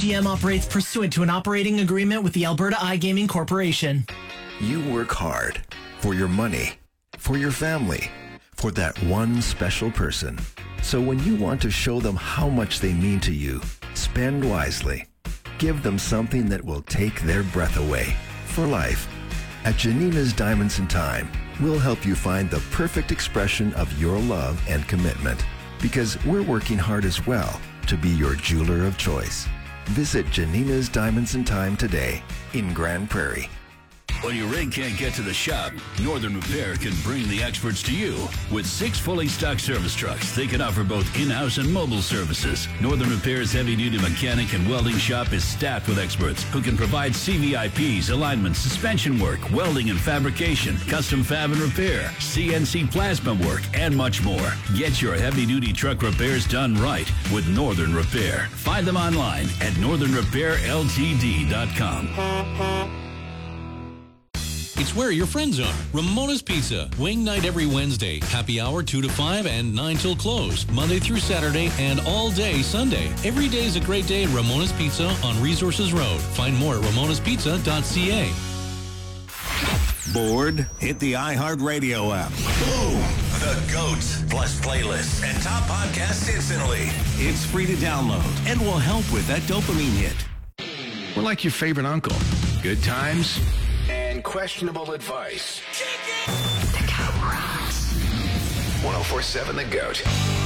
AGM operates pursuant to an operating agreement with the Alberta iGaming Corporation. You work hard for your money, for your family, for that one special person. So when you want to show them how much they mean to you, spend wisely. Give them something that will take their breath away for life. At Janina's Diamonds and Time, we'll help you find the perfect expression of your love and commitment, because we're working hard as well to be your jeweler of choice. Visit Janina's Diamonds and Time today in Grand Prairie. When your rig can't get to the shop, Northern Repair can bring the experts to you. With 6 fully stocked service trucks, they can offer both in-house and mobile services. Northern Repair's heavy-duty mechanic and welding shop is staffed with experts who can provide CVIPs, alignment, suspension work, welding and fabrication, custom fab and repair, CNC plasma work, and much more. Get your heavy-duty truck repairs done right with Northern Repair. Find them online at northernrepairltd.com. It's where your friends are. Ramona's Pizza. Wing night every Wednesday. Happy hour 2 to 5 and 9 till close. Monday through Saturday and all day Sunday. Every day is a great day at Ramona's Pizza on Resources Road. Find more at ramonaspizza.ca. Bored? Hit the iHeartRadio app. Boom! The GOATs plus playlists and top podcasts instantly. It's free to download and will help with that dopamine hit. We're like your favorite uncle. Good times and questionable advice. The Goat rocks. 104.7 The Goat.